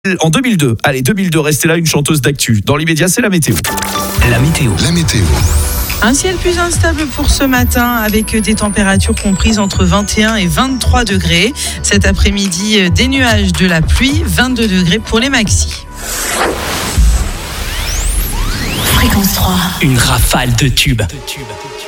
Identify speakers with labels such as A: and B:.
A: En 2002, allez 2002, restez là, une chanteuse d'actu. Dans l'immédiat, c'est la météo.
B: La météo.
C: Un ciel plus instable pour ce matin avec des températures comprises entre 21 et 23 degrés. Cet après-midi, des nuages, de la pluie, 22 degrés pour les maxis.
B: Fréquence 3. Une rafale de tubes.